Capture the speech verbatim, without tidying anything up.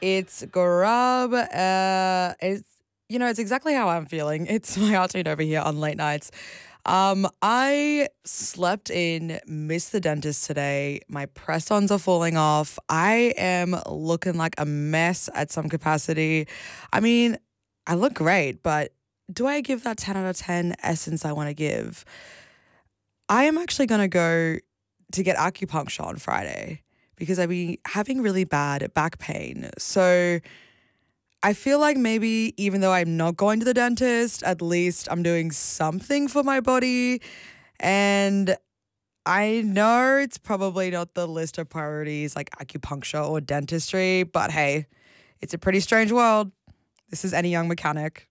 It's grub. Uh, it's you know, it's exactly how I'm feeling. It's my afternoon over here on late nights. Um, I slept in, missed the dentist today. My press-ons are falling off. I am looking like a mess at some capacity. I mean, I look great, but do I give that ten out of ten essence I want to give? I am actually going to go to get acupuncture on Friday because I've been having really bad back pain. So I feel like maybe even though I'm not going to the dentist, at least I'm doing something for my body. And I know it's probably not the list of priorities like acupuncture or dentistry, but hey, it's a pretty strange world. This is Any Young Mechanic.